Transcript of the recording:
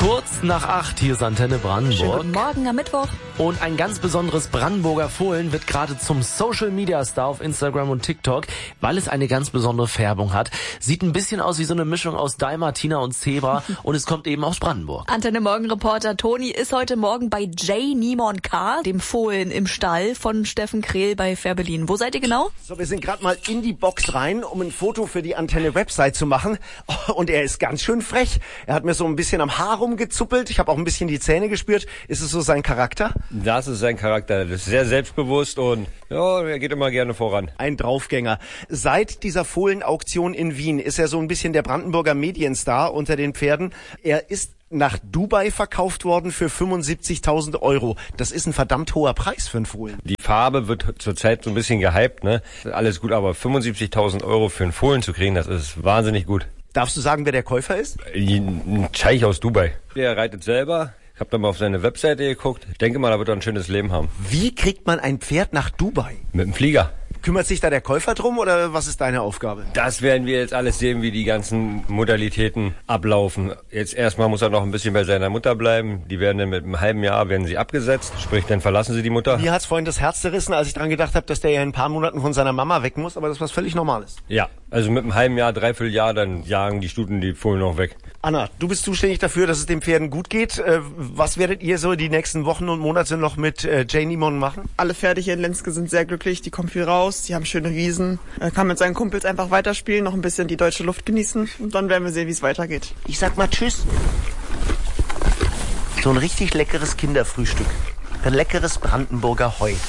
Kurz nach 8, hier ist Antenne Brandenburg. Schönen guten Morgen am Mittwoch. Und ein ganz besonderes Brandenburger Fohlen wird gerade zum Social-Media-Star auf Instagram und TikTok, weil es eine ganz besondere Färbung hat. Sieht ein bisschen aus wie so eine Mischung aus Dalmatiner und Zebra und es kommt eben aus Brandenburg. Antenne Morgen-Reporter Toni ist heute Morgen bei J. Nimon K., dem Fohlen im Stall von Steffen Krehl bei Färbelin. Wo seid ihr genau? So, wir sind gerade mal in die Box rein, um ein Foto für die Antenne-Website zu machen. Und er ist ganz schön frech. Er hat mir so ein bisschen am Haar rumgezuppelt. Ich habe auch ein bisschen die Zähne gespürt. Ist es so sein Charakter? Das ist sein Charakter. Das ist sehr selbstbewusst und ja, er geht immer gerne voran. Ein Draufgänger. Seit dieser Fohlenauktion in Wien ist er so ein bisschen der Brandenburger Medienstar unter den Pferden. Er ist nach Dubai verkauft worden für 75.000 Euro. Das ist ein verdammt hoher Preis für einen Fohlen. Die Farbe wird zurzeit so ein bisschen gehypt, ne? Alles gut, aber 75.000 Euro für einen Fohlen zu kriegen, das ist wahnsinnig gut. Darfst du sagen, wer der Käufer ist? Ein Scheich aus Dubai. Der reitet selber. Ich habe da mal auf seine Webseite geguckt. Ich denke mal, da wird er ein schönes Leben haben. Wie kriegt man ein Pferd nach Dubai? Mit dem Flieger. Kümmert sich da der Käufer drum oder was ist deine Aufgabe? Das werden wir jetzt alles sehen, wie die ganzen Modalitäten ablaufen. Jetzt erstmal muss er noch ein bisschen bei seiner Mutter bleiben. Die werden dann mit einem halben Jahr werden sie abgesetzt. Sprich, dann verlassen sie die Mutter. Mir hat's vorhin das Herz zerrissen, als ich dran gedacht habe, dass der ja in ein paar Monaten von seiner Mama weg muss. Aber das ist was völlig Normales. Ja, also mit einem halben Jahr, dreiviertel Jahr, dann jagen die Stuten die Fohlen noch weg. Anna, du bist zuständig dafür, dass es den Pferden gut geht. Was werdet ihr so die nächsten Wochen und Monate noch mit J. Nimon machen? Alle Pferde hier in Lenzke sind sehr glücklich, die kommen viel raus, die haben schöne Riesen. Er kann mit seinen Kumpels einfach weiterspielen, noch ein bisschen die deutsche Luft genießen und dann werden wir sehen, wie es weitergeht. Ich sag mal Tschüss. So ein richtig leckeres Kinderfrühstück. Ein leckeres Brandenburger Heu.